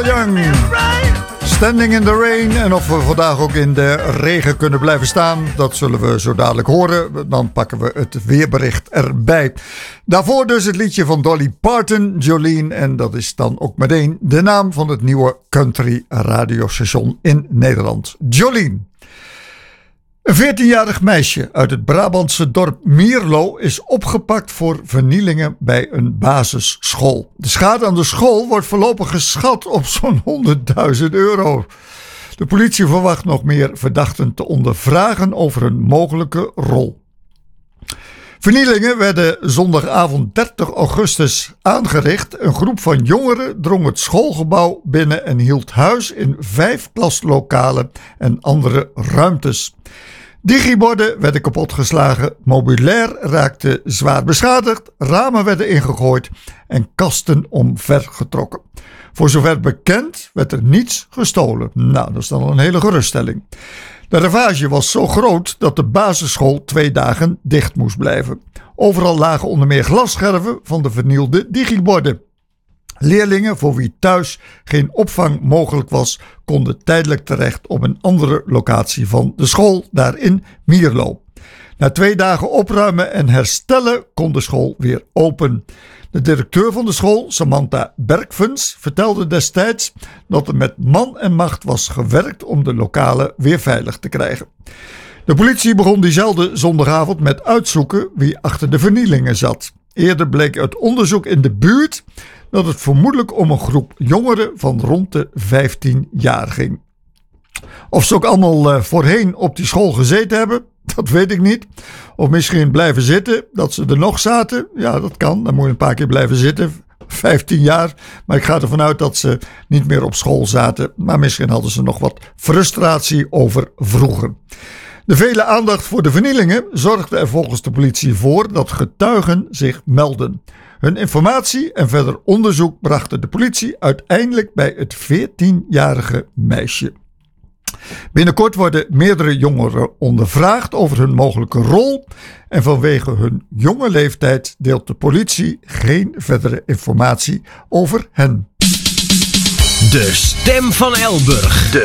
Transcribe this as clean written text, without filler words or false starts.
Neil Young. Standing in the Rain. En of we vandaag ook in de regen kunnen blijven staan, dat zullen we zo dadelijk horen. Dan pakken we het weerbericht erbij. Daarvoor dus het liedje van Dolly Parton, Jolene. En dat is dan ook meteen de naam van het nieuwe country radiostation in Nederland. Jolene. Een 14-jarig meisje uit het Brabantse dorp Mierlo is opgepakt voor vernielingen bij een basisschool. De schade aan de school wordt voorlopig geschat op zo'n €100.000. De politie verwacht nog meer verdachten te ondervragen over hun mogelijke rol. Vernielingen werden zondagavond 30 augustus aangericht. Een groep van jongeren drong het schoolgebouw binnen en hield huis in 5 klaslokalen en andere ruimtes. Digiborden werden kapotgeslagen, mobiliair raakte zwaar beschadigd, ramen werden ingegooid en kasten omvergetrokken. Voor zover bekend werd er niets gestolen. Nou, dat is dan een hele geruststelling. De ravage was zo groot dat de basisschool 2 dagen dicht moest blijven. Overal lagen onder meer glasscherven van de vernielde digiborden. Leerlingen voor wie thuis geen opvang mogelijk was, konden tijdelijk terecht op een andere locatie van de school, daar in Mierlo. Na 2 dagen opruimen en herstellen kon de school weer open. De directeur van de school, Samantha Bergfens, vertelde destijds dat er met man en macht was gewerkt om de lokalen weer veilig te krijgen. De politie begon diezelfde zondagavond met uitzoeken wie achter de vernielingen zat. Eerder bleek uit onderzoek in de buurt dat het vermoedelijk om een groep jongeren van rond de 15 jaar ging. Of ze ook allemaal voorheen op die school gezeten hebben, dat weet ik niet. Of misschien blijven zitten, dat ze er nog zaten. Ja, dat kan. Dan moet je een paar keer blijven zitten. 15 jaar. Maar ik ga ervan uit dat ze niet meer op school zaten. Maar misschien hadden ze nog wat frustratie over vroeger. De vele aandacht voor de vernielingen zorgde er volgens de politie voor dat getuigen zich melden. Hun informatie en verder onderzoek brachten de politie uiteindelijk bij het 14-jarige meisje. Binnenkort worden meerdere jongeren ondervraagd over hun mogelijke rol en vanwege hun jonge leeftijd deelt de politie geen verdere informatie over hen. De stem van Elburg. De